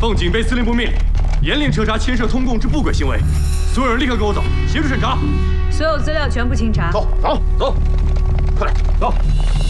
奉警备司令部命令，严令彻查牵涉通共之不轨行为。所有人立刻跟我走，协助审查。 所有资料全部清查。 走， 快来，走。